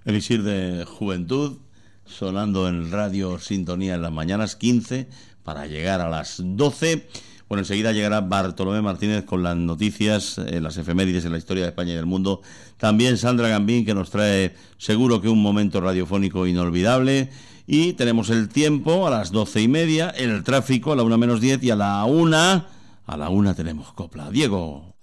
Elixir de Juventud, sonando en Radio Sintonía en las mañanas, 15 para llegar a las 12. Bueno, enseguida llegará Bartolomé Martínez con las noticias, las efemérides en la historia de España y del mundo. También Sandra Gambín, que nos trae seguro que un momento radiofónico inolvidable. Y tenemos el tiempo a las 12:30, el tráfico a la 1 menos 10 y a la 1 tenemos copla. Diego.